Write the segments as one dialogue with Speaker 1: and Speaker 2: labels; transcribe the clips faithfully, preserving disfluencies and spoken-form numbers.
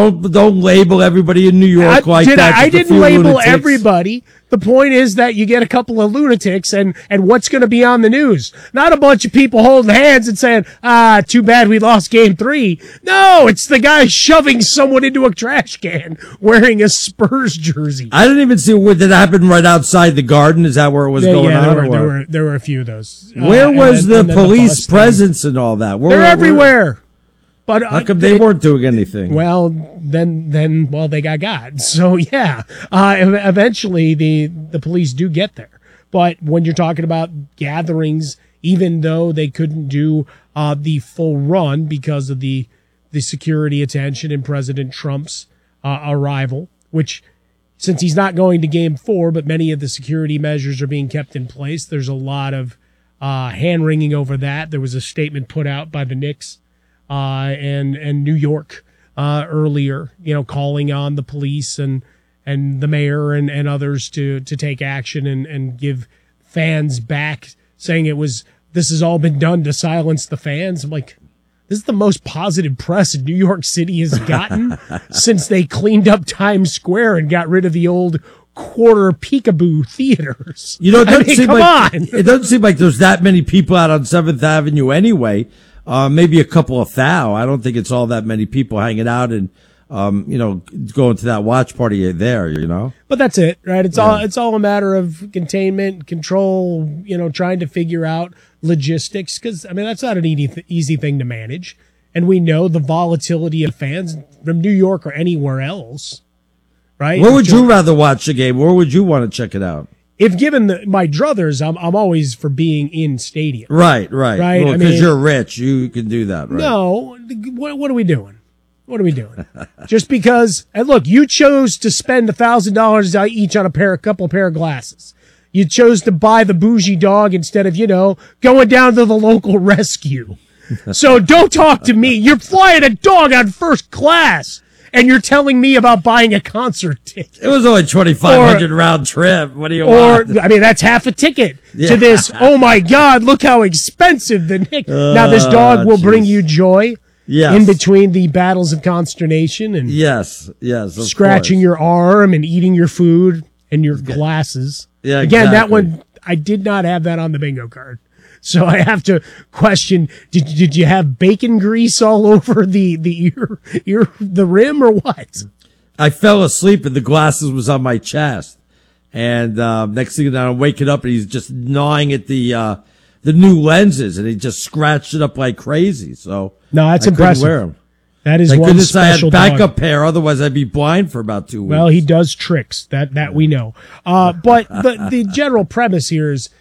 Speaker 1: Don't, don't label everybody in New York
Speaker 2: I,
Speaker 1: like
Speaker 2: did
Speaker 1: that.
Speaker 2: I, I didn't label
Speaker 1: lunatics.
Speaker 2: everybody. The point is that you get a couple of lunatics, and, and what's going to be on the news? Not a bunch of people holding hands and saying, ah, too bad we lost game three. No, it's the guy shoving someone into a trash can wearing a Spurs jersey.
Speaker 1: I didn't even see what did happen right outside the Garden. Is that where it was
Speaker 2: yeah,
Speaker 1: going
Speaker 2: yeah,
Speaker 1: on?
Speaker 2: There were,
Speaker 1: or
Speaker 2: there, were, there were a few of those.
Speaker 1: Where
Speaker 2: uh,
Speaker 1: was
Speaker 2: then,
Speaker 1: the
Speaker 2: the
Speaker 1: police
Speaker 2: the
Speaker 1: presence and all that? Where,
Speaker 2: They're
Speaker 1: where,
Speaker 2: everywhere. But
Speaker 1: how
Speaker 2: uh,
Speaker 1: come they, they weren't doing anything?
Speaker 2: Well, then, then, well, they got got. So yeah, uh, eventually the the police do get there. But when you're talking about gatherings, even though they couldn't do uh, the full run because of the the security attention and President Trump's uh, arrival, which since he's not going to Game Four, but many of the security measures are being kept in place. There's a lot of uh, hand wringing over that. There was a statement put out by the Knicks. Uh, and and New York uh, earlier, you know, calling on the police and and the mayor and, and others to to take action and, and give fans back, saying it was this has all been done to silence the fans. I'm like, this is the most positive press New York City has gotten since they cleaned up Times Square and got rid of the old quarter peekaboo theaters.
Speaker 1: You know, it doesn't
Speaker 2: I mean,
Speaker 1: seem
Speaker 2: come
Speaker 1: like,
Speaker 2: on.
Speaker 1: It doesn't seem like there's that many people out on Seventh Avenue anyway. Uh, maybe a couple of thou. I don't think it's all that many people hanging out and, um, you know, going to that watch party there, you know?
Speaker 2: But that's it, right? It's
Speaker 1: Yeah.
Speaker 2: all, it's all a matter of containment, control, you know, trying to figure out logistics. Cause I mean, that's not an easy, easy thing to manage. And we know the volatility of fans from New York or anywhere else, right?
Speaker 1: Where would you rather watch the game? Where would you want to check it out?
Speaker 2: If given the, my druthers, I'm I'm always for being in stadium.
Speaker 1: Right, right.
Speaker 2: Right,
Speaker 1: Well,
Speaker 2: I
Speaker 1: because
Speaker 2: mean-
Speaker 1: you're rich, you can do that, right?
Speaker 2: No, what, what are we doing? What are we doing? Just because, and look, you chose to spend a thousand dollars each on a pair, a couple pair of glasses. You chose to buy the bougie dog instead of, you know, going down to the local rescue. So don't talk to me. You're flying a dog on first class. And you're telling me about buying a concert ticket.
Speaker 1: It was only twenty-five hundred round trip. What do you
Speaker 2: Or,
Speaker 1: want?
Speaker 2: I mean, that's half a ticket
Speaker 1: Yeah.
Speaker 2: to this. Oh my God, look how expensive the Knicks. Now this dog will
Speaker 1: geez.
Speaker 2: bring you joy
Speaker 1: Yes.
Speaker 2: in between the battles of consternation and
Speaker 1: Yes, yes. Of
Speaker 2: scratching
Speaker 1: course.
Speaker 2: your arm and eating your food and your glasses.
Speaker 1: Yeah,
Speaker 2: Again, that
Speaker 1: exactly.
Speaker 2: one, I did not have that on the bingo card. So I have to question, did, did you have bacon grease all over the, the ear, ear, the rim or what?
Speaker 1: I fell asleep and the glasses was on my chest. And uh, next thing you know, I'm waking up and he's just gnawing at the uh, the new lenses and he just scratched it up like crazy. So
Speaker 2: No, that's
Speaker 1: I couldn't
Speaker 2: impressive.
Speaker 1: wear them.
Speaker 2: That is
Speaker 1: Thank
Speaker 2: one
Speaker 1: goodness I had
Speaker 2: special
Speaker 1: backup
Speaker 2: dog.
Speaker 1: pair. Otherwise, I'd be blind for about two weeks.
Speaker 2: Well, he does tricks. That that we know. Uh, but but the general premise here is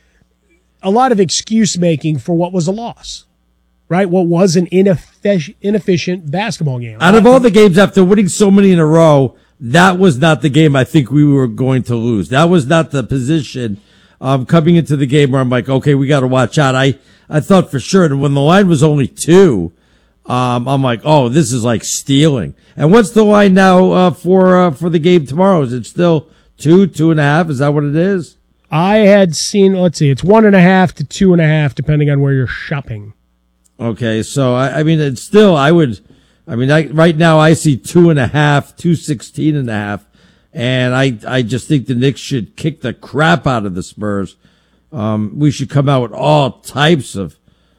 Speaker 2: a lot of excuse making for what was a loss, right? What was an ineffic- inefficient basketball game.
Speaker 1: Out of all the games after winning so many in a row, that was not the game I think we were going to lose. That was not the position um, coming into the game where I'm like, okay, we got to watch out. I, I thought for sure. And when the line was only two, um, I'm like, oh, this is like stealing. And what's the line now uh, for uh, for the game tomorrow? Is it still two, two and a half? Is that what it is?
Speaker 2: I had seen, let's see, it's one and a half to two and a half, depending on where you're shopping.
Speaker 1: Okay, so I, I mean, it's still, I would, I mean, I, right now I see two and a half, two sixteen and a half, and I, I just think the Knicks should kick the crap out of the Spurs. Um, we should come out with all types of,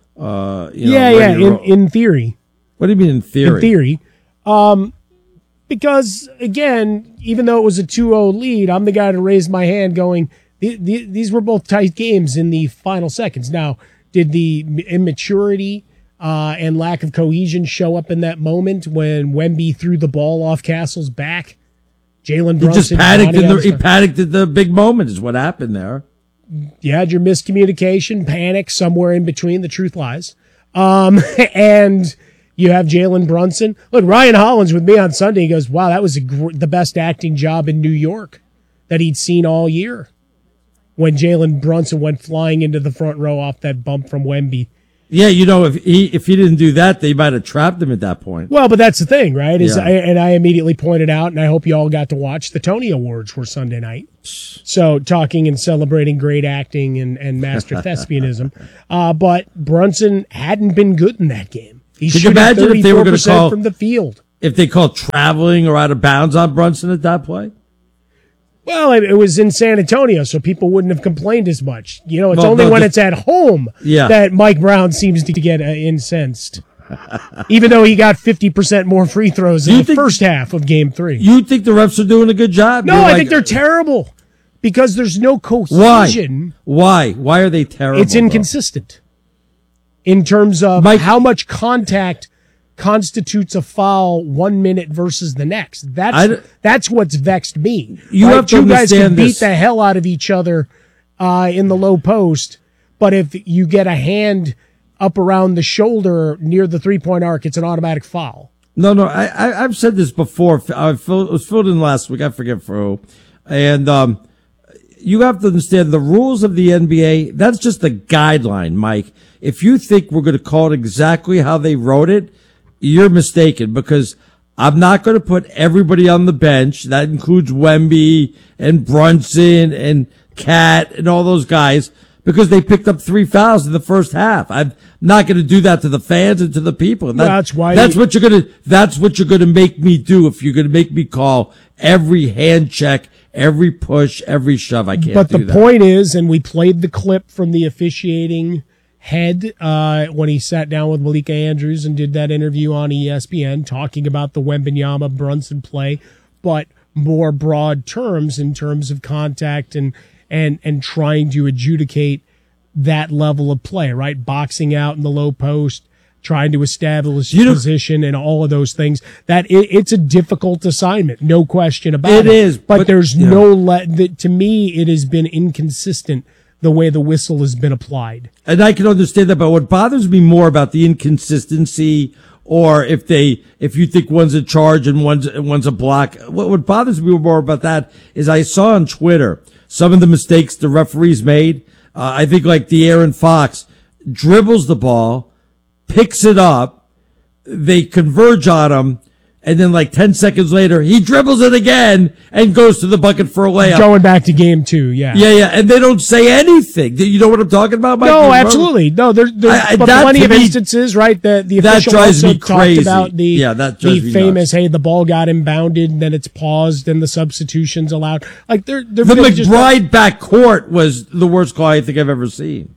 Speaker 1: uh, you know,
Speaker 2: yeah, yeah,
Speaker 1: ready to
Speaker 2: in,
Speaker 1: roll.
Speaker 2: in theory.
Speaker 1: What do you mean in theory?
Speaker 2: In theory. Um, because, again, even though it was a two oh lead, I'm the guy to raise my hand going, the, the, these were both tight games in the final seconds. Now, did the immaturity uh, and lack of cohesion show up in that moment when Wemby threw the ball off Castle's back? Jalen
Speaker 1: He
Speaker 2: Brunson.
Speaker 1: just panicked in the,
Speaker 2: Bonnie
Speaker 1: he
Speaker 2: Ellis-
Speaker 1: panicked at the big moment is what happened there.
Speaker 2: You had your miscommunication, panic, somewhere in between. The truth lies. Um, and you have Jalen Brunson. Look, Ryan Hollins with me on Sunday. He goes, wow, that was a gr- the best acting job in New York that he'd seen all year. When Jalen Brunson went flying into the front row off that bump from Wemby.
Speaker 1: Yeah, you know, if he if he didn't do that, they might have trapped him at that point.
Speaker 2: Well, but that's the thing, right? Is
Speaker 1: Yeah.
Speaker 2: I, and I immediately pointed out, and I hope you all got to watch, the Tony Awards were Sunday night. So talking and celebrating great acting and, and master thespianism. Uh, but Brunson hadn't been good in that game. He's
Speaker 1: Could you
Speaker 2: shooting
Speaker 1: imagine if they were
Speaker 2: thirty-four
Speaker 1: gonna
Speaker 2: percent
Speaker 1: call-
Speaker 2: from the field.
Speaker 1: if they call traveling or out of bounds on Brunson at that play?
Speaker 2: Well, it, it was in San Antonio, so people wouldn't have complained as much. You know, it's
Speaker 1: Well,
Speaker 2: only
Speaker 1: no,
Speaker 2: when
Speaker 1: just-
Speaker 2: it's at home
Speaker 1: Yeah.
Speaker 2: that Mike Brown seems to get uh, incensed. Even though he got fifty percent more free throws in
Speaker 1: You
Speaker 2: the
Speaker 1: think-
Speaker 2: first half of game three.
Speaker 1: You think the refs are doing a good job?
Speaker 2: no,
Speaker 1: You're
Speaker 2: I
Speaker 1: like,
Speaker 2: think they're terrible because there's no
Speaker 1: Why?
Speaker 2: cohesion.
Speaker 1: Why? Why are they terrible?
Speaker 2: It's
Speaker 1: bro?
Speaker 2: inconsistent in terms of
Speaker 1: Mike-
Speaker 2: how much contact constitutes a foul one minute versus the next.
Speaker 1: I
Speaker 2: That's
Speaker 1: d-
Speaker 2: that's what's vexed me.
Speaker 1: You
Speaker 2: Right?
Speaker 1: have to
Speaker 2: Two guys can
Speaker 1: understand
Speaker 2: beat
Speaker 1: this.
Speaker 2: the hell out of each other uh, in the low post, but if you get a hand up around the shoulder near the three point arc, it's an automatic foul.
Speaker 1: No, no, I, I, I've said this before. I filled, it was filled in last week. I forget for who. And um, you have to understand the rules of the N B A. That's just a guideline, Mike. If you think we're going to call it exactly how they wrote it, you're mistaken, because I'm not going to put everybody on the bench. That includes Wemby and Brunson and Cat and all those guys, because they picked up three fouls in the first half. I'm not going to do that to the fans and to the people. And that-
Speaker 2: That's why
Speaker 1: That's
Speaker 2: you-
Speaker 1: what you're going to. That's what you're going to make me do. If you're going to make me call every hand check, every push, every shove, I can't
Speaker 2: But
Speaker 1: do
Speaker 2: the
Speaker 1: that.
Speaker 2: point is, and we played the clip from the officiating head uh, when he sat down with Malika Andrews and did that interview on E S P N talking about the Wembanyama Brunson play, but more broad terms in terms of contact and and and trying to adjudicate that level of play, right? Boxing out in the low post, trying to establish
Speaker 1: You know-
Speaker 2: position and all of those things. That it, it's a difficult assignment, no question about it.
Speaker 1: It is,
Speaker 2: but,
Speaker 1: but,
Speaker 2: there's
Speaker 1: you
Speaker 2: no
Speaker 1: know.
Speaker 2: le- that to me it has been inconsistent the way the whistle has been applied.
Speaker 1: And I can understand that, but what bothers me more about the inconsistency, or if they, if you think one's a charge and one's, and one's a block, what, what bothers me more about that is I saw on Twitter some of the mistakes the referees made. Uh, I think like De'Aaron Fox dribbles the ball, picks it up, they converge on him, and then like ten seconds later, he dribbles it again and goes to the bucket for a layup.
Speaker 2: Going back to game two, yeah.
Speaker 1: Yeah, yeah, and they don't say anything. Do you know what I'm talking about, Mike?
Speaker 2: No,
Speaker 1: You remember?
Speaker 2: absolutely. No, there's, there's
Speaker 1: I- I-
Speaker 2: but
Speaker 1: that
Speaker 2: plenty
Speaker 1: to
Speaker 2: of
Speaker 1: me-
Speaker 2: instances, right? The the
Speaker 1: That
Speaker 2: official
Speaker 1: drives
Speaker 2: also
Speaker 1: me
Speaker 2: talked
Speaker 1: crazy.
Speaker 2: about the
Speaker 1: Yeah, that
Speaker 2: the
Speaker 1: drives me
Speaker 2: famous,
Speaker 1: nuts.
Speaker 2: hey, the ball got inbounded and then it's paused and the substitutions allowed. Like they're they're
Speaker 1: The
Speaker 2: really just
Speaker 1: McBride backcourt was the worst call I think I've ever seen.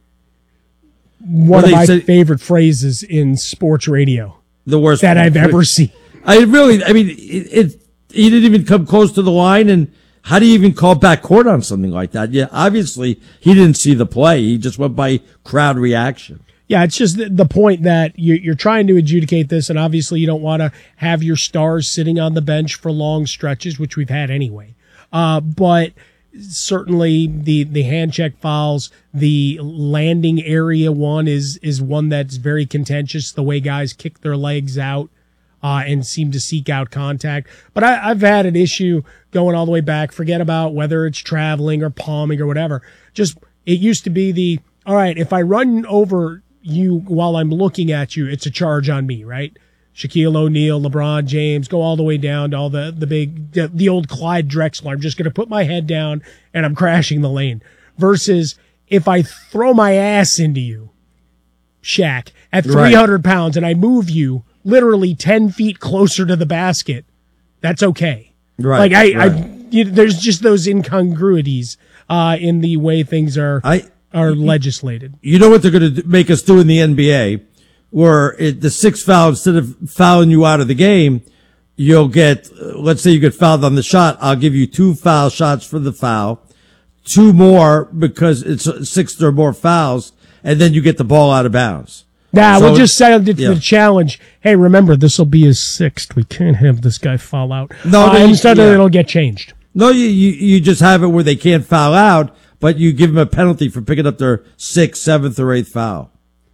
Speaker 2: one
Speaker 1: where
Speaker 2: of
Speaker 1: they
Speaker 2: my
Speaker 1: said-
Speaker 2: favorite phrases in sports radio
Speaker 1: The worst
Speaker 2: that
Speaker 1: call.
Speaker 2: I've ever seen.
Speaker 1: I really, I mean, it, it. He didn't even come close to the line, and how do you even call backcourt on something like that? Yeah, obviously he didn't see the play. He just went by crowd reaction.
Speaker 2: Yeah, it's just the, the point that you, you're trying to adjudicate this, and obviously you don't want to have your stars sitting on the bench for long stretches, which we've had anyway. Uh, but certainly the the hand check fouls, the landing area one is is one that's very contentious. The way guys kick their legs out uh, and seem to seek out contact. But I, I've had an issue going all the way back. Forget about whether it's traveling or palming or whatever. Just it used to be the all right. If I run over you while I'm looking at you, it's a charge on me, right? Shaquille O'Neal, LeBron James, go all the way down to all the, the big, the, the old Clyde Drexler. I'm just going to put my head down and I'm crashing the lane. Versus if I throw my ass into you, Shaq, at three hundred pounds and I move you literally ten feet closer to the basket, that's okay.
Speaker 1: Right.
Speaker 2: Like I,
Speaker 1: right.
Speaker 2: I you, there's just those incongruities uh, in the way things are
Speaker 1: I,
Speaker 2: are legislated.
Speaker 1: you know what they're going to make us do in the N B A, where it, the sixth foul, instead of fouling you out of the game, you'll get, uh, let's say you get fouled on the shot. I'll give you two foul shots for the foul, two more because it's six or more fouls, and then you get the ball out of bounds.
Speaker 2: Nah,
Speaker 1: So
Speaker 2: we'll just send it to
Speaker 1: yeah.
Speaker 2: the challenge. Hey, remember, this will be his sixth. We can't have this guy foul out.
Speaker 1: No,
Speaker 2: uh,
Speaker 1: no, you-
Speaker 2: instead
Speaker 1: yeah.
Speaker 2: it'll get changed.
Speaker 1: No, you, you, you just have it where they can't foul out, but you give them a penalty for picking up their sixth, seventh, or eighth foul.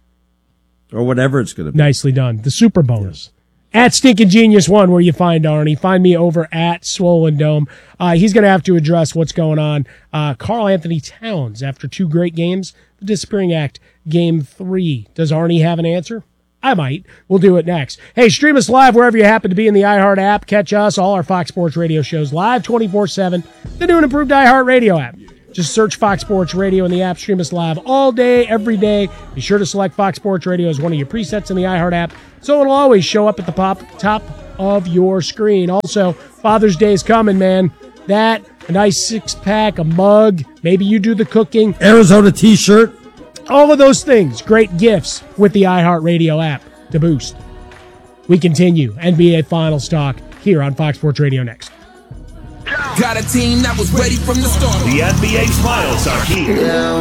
Speaker 1: Or whatever it's going to be.
Speaker 2: Nicely done. The super bonus. At Stinking Genius One, where you find Arnie. Find me over at Swollen Dome. Uh, he's going to have to address what's going on. Uh, Karl Anthony Towns, after two great games, the Disappearing Act, game three. Does Arnie have an answer? I might. We'll do it next. Hey, stream us live wherever you happen to be in the iHeart app. Catch us, all our Fox Sports Radio shows live twenty-four seven. The new and improved iHeart Radio app. Just search Fox Sports Radio in the app. Stream us live all day, every day. Be sure to select Fox Sports Radio as one of your presets in the iHeart app, so it'll always show up at the pop, top of your screen. Also, Father's Day is coming, man. That, a nice six-pack, a mug, maybe you do the cooking.
Speaker 1: Arizona t-shirt.
Speaker 2: All of those things, great gifts with the iHeart Radio app to boost. We continue N B A Finals talk here on Fox Sports Radio next.
Speaker 3: Got a team that was ready from the start.
Speaker 4: The N B A Finals are here.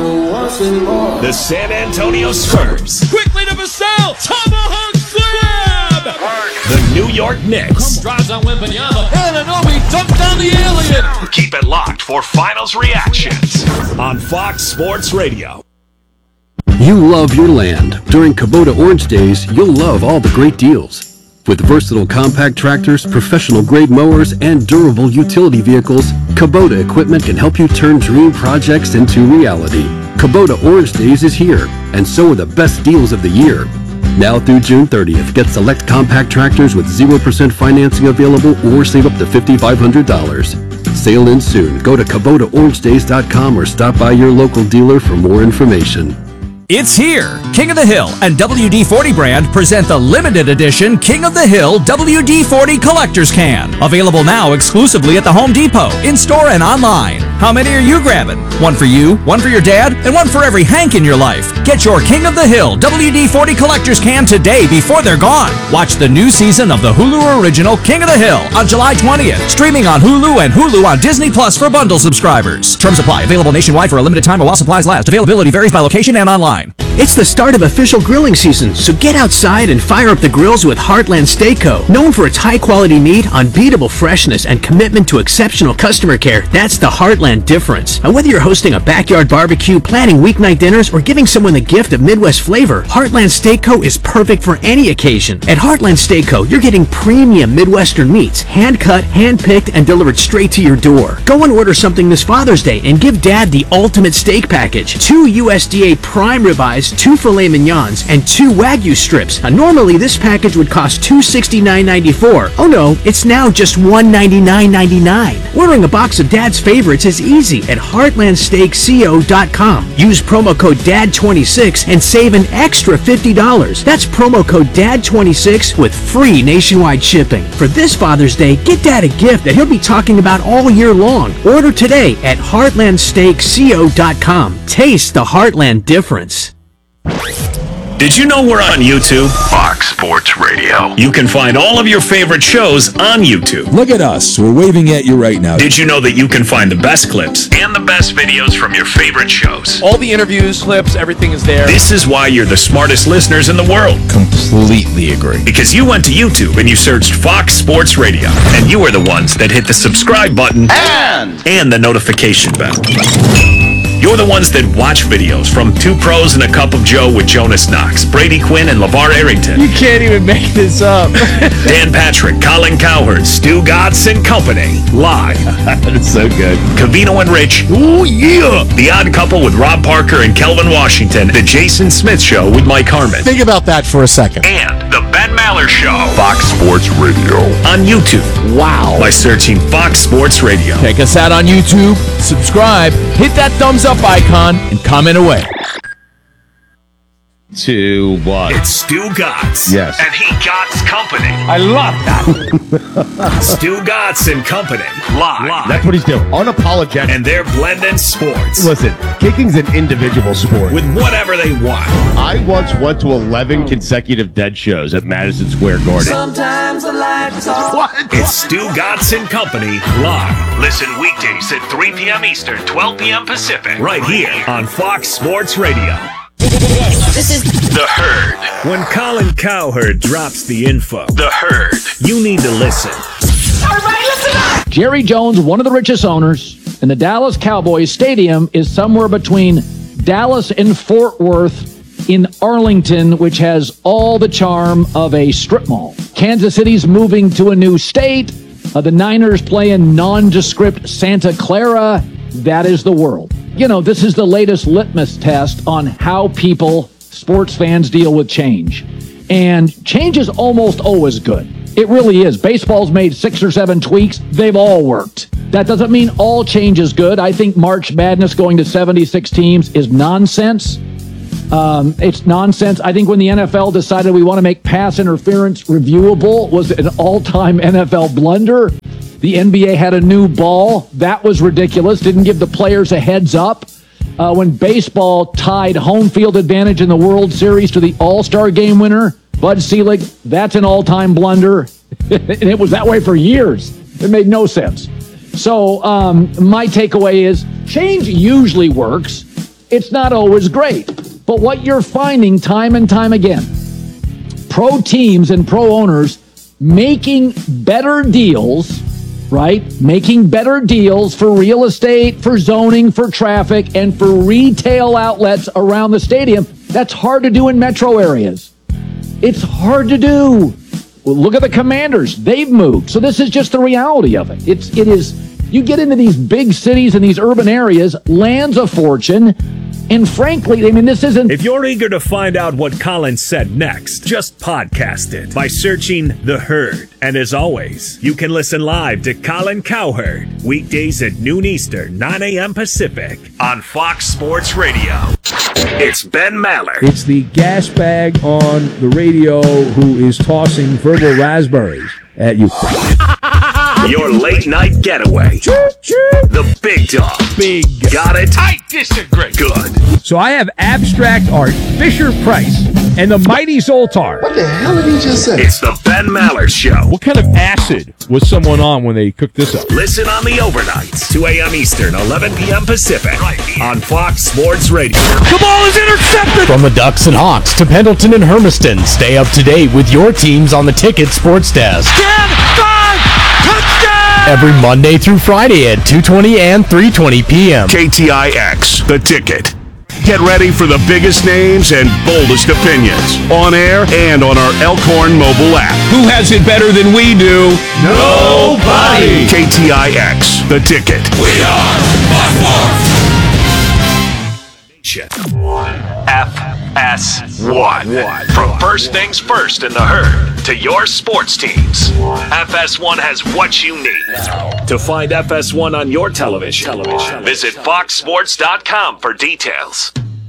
Speaker 4: The San Antonio Spurs.
Speaker 3: Quickly to Vassell. Tomahawk slam.
Speaker 4: The New York Knicks.
Speaker 3: Drives on Wembanyama. Anunoby dunked down the alien.
Speaker 4: Keep it locked for Finals reactions on Fox Sports Radio.
Speaker 5: You love your land. During Kubota Orange Days, you'll love all the great deals. With versatile compact tractors, professional-grade mowers, and durable utility vehicles, Kubota equipment can help you turn dream projects into reality. Kubota Orange Days is here, and so are the best deals of the year. Now through June thirtieth, get select compact tractors with zero percent financing available or save up to five thousand five hundred dollars. Sail in soon. Go to Kubota Orange Days dot com or stop by your local dealer for more information.
Speaker 6: It's here! King of the Hill and W D forty brand present the limited edition King of the Hill W D forty Collector's Can. Available now exclusively at the Home Depot, in-store and online. How many are you grabbing? One for you, one for your dad, and one for every Hank in your life. Get your King of the Hill W D forty Collector's Can today before they're gone. Watch the new season of the Hulu original King of the Hill on July twentieth. Streaming on Hulu and Hulu on Disney Plus for bundle subscribers. Terms apply. Available nationwide for a limited time while supplies last. Availability varies by location and online.
Speaker 7: It's the start of official grilling season, so get outside and fire up the grills with Heartland Steak Co. Known for its high-quality meat, unbeatable freshness, and commitment to exceptional customer care, that's the Heartland difference. And whether you're hosting a backyard barbecue, planning weeknight dinners, or giving someone the gift of Midwest flavor, Heartland Steak Co. is perfect for any occasion. At Heartland Steak Co., you're getting premium Midwestern meats, hand-cut, hand-picked, and delivered straight to your door. Go and order something this Father's Day and give Dad the ultimate steak package. Two U S D A prime ribeyes, two filet mignons, and two Wagyu strips. Now, normally this package would cost two hundred sixty-nine ninety-four. Oh no, it's now just one hundred ninety-nine ninety-nine. Ordering a box of Dad's favorites is easy at heartland steak co dot com. Use promo code D A D twenty-six and save an extra fifty dollars. That's promo code D A D twenty-six with free nationwide shipping. For this Father's Day, get Dad a gift that he'll be talking about all year long. Order today at heartland steak co dot com. Taste the Heartland difference.
Speaker 4: Did you know we're on YouTube? Fox Sports Radio. You can find all of your favorite shows on YouTube.
Speaker 8: Look at us. We're waving at you right now.
Speaker 4: Did you know that you can find the best clips and the best videos from your favorite shows?
Speaker 9: All the interviews, clips, everything is there.
Speaker 4: This is why you're the smartest listeners in the world.
Speaker 8: Completely agree.
Speaker 4: Because you went to YouTube and you searched Fox Sports Radio, and you were the ones that hit the subscribe button and, and the notification bell. You're the ones that watch videos from Two Pros and a Cup of Joe with Jonas Knox, Brady Quinn, and LeVar Arrington.
Speaker 9: You can't even make this up.
Speaker 4: Dan Patrick, Colin Cowherd, Stu Gatz and Company. Live.
Speaker 8: That's so good.
Speaker 4: Cavino and Rich. Ooh, yeah. The Odd Couple with Rob Parker and Kelvin Washington. The Jason Smith Show with Mike Harmon.
Speaker 8: Think about that for a second.
Speaker 4: And The Ben Maller Show. Fox Sports Radio. On YouTube. Wow. By searching Fox Sports Radio.
Speaker 9: Check us out on YouTube. Subscribe. Hit that thumbs up icon and comment away.
Speaker 8: To what?
Speaker 4: It's Stu Gatz.
Speaker 8: Yes.
Speaker 4: And he Gatz Company.
Speaker 9: I love that.
Speaker 4: Stu Gatz and Company. Live. Live.
Speaker 8: That's what he's doing. Unapologetic.
Speaker 4: And they're blending sports.
Speaker 8: Listen, kicking's an individual sport.
Speaker 4: With whatever they want.
Speaker 8: I once went to eleven consecutive dead shows at Madison Square Garden.
Speaker 3: Sometimes the lights off.
Speaker 4: What? It's Stu Gatz and Company live. Listen weekdays at three p.m. Eastern, twelve p.m. Pacific. Right here on Fox Sports Radio.
Speaker 10: This is
Speaker 4: The Herd. When Colin Cowherd drops the info, The Herd, you need to listen.
Speaker 10: everybody listen up.
Speaker 11: Jerry Jones, one of the richest owners, and the Dallas Cowboys Stadium is somewhere between Dallas and Fort Worth in Arlington, which has all the charm of a strip mall. Kansas City's moving to a new state. Uh, the Niners play in nondescript Santa Clara. That is the world. You know, this is the latest litmus test on how people, sports fans, deal with change. And change is almost always good. It really is. Baseball's made six or seven tweaks. They've all worked. That doesn't mean all change is good. I think March Madness going to seventy-six teams is nonsense. Um, it's nonsense. I think when the N F L decided we want to make pass interference reviewable was an all-time N F L blunder. The N B A had a new ball. That was ridiculous. Didn't give the players a heads up. Uh, when baseball tied home field advantage in the World Series to the All-Star Game winner, Bud Selig, that's an all-time blunder. And it was that way for years. It made no sense. So um, my takeaway is change usually works. It's not always great. But what you're finding time and time again, pro teams and pro owners making better deals, right? Making better deals for real estate, for zoning, for traffic, and for retail outlets around the stadium. That's hard to do in metro areas. It's hard to do. Well, look at the Commanders. They've moved. So this is just the reality of it. It's, it is, you get into these big cities and these urban areas, land's a fortune. And frankly, I mean, this isn't...
Speaker 4: If you're eager to find out what Colin said next, just podcast it by searching The Herd. And as always, you can listen live to Colin Cowherd weekdays at noon Eastern, nine a.m. Pacific on Fox Sports Radio. It's Ben Maller.
Speaker 12: It's the gas bag on the radio who is tossing verbal raspberries at you.
Speaker 4: Your late night getaway. The big dog.
Speaker 12: Big.
Speaker 4: Got it?
Speaker 3: I disagree.
Speaker 4: Good.
Speaker 12: So I have abstract art, Fisher Price, and the mighty Zoltar.
Speaker 13: What the hell did he just say?
Speaker 4: It's the Ben Maller Show.
Speaker 9: What kind of acid was someone on when they cooked this up?
Speaker 4: Listen on the overnights, two a.m. Eastern, eleven p.m. Pacific, on Fox Sports Radio.
Speaker 9: The ball is intercepted!
Speaker 14: From the Ducks and Hawks to Pendleton and Hermiston, stay up to date with your teams on the Ticket Sports Desk.
Speaker 3: ten, five, touchdown!
Speaker 14: Every Monday through Friday at two twenty and three twenty p.m.
Speaker 4: K T I X, The Ticket. Get ready for the biggest names and boldest opinions on air and on our Elkhorn mobile app.
Speaker 9: Who has it better than we do?
Speaker 4: Nobody! K T I X, The Ticket.
Speaker 3: We are Fox
Speaker 4: F S one. From first things first in the herd to your sports teams, F S one has what you need. To find F S one on your television, visit fox sports dot com for details.